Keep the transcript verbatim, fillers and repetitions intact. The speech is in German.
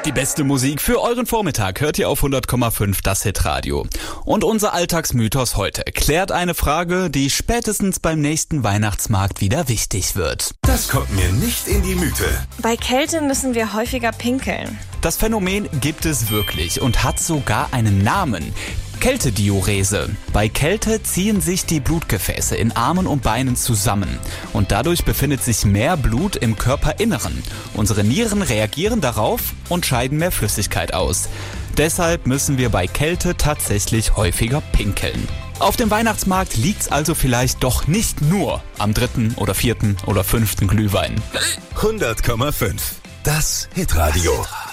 Die beste Musik für euren Vormittag hört ihr auf hundert Komma fünf das Hitradio. Und unser Alltagsmythos heute klärt eine Frage, die spätestens beim nächsten Weihnachtsmarkt wieder wichtig wird. Das kommt mir nicht in die Mütze. Bei Kälte müssen wir häufiger pinkeln. Das Phänomen gibt es wirklich und hat sogar einen Namen. Kältediurese. Bei Kälte ziehen sich die Blutgefäße in Armen und Beinen zusammen und dadurch befindet sich mehr Blut im Körperinneren. Unsere Nieren reagieren darauf und scheiden mehr Flüssigkeit aus. Deshalb müssen wir bei Kälte tatsächlich häufiger pinkeln. Auf dem Weihnachtsmarkt liegt's also vielleicht doch nicht nur am dritten oder vierten oder fünften Glühwein. hundert Komma fünf. Das Hitradio.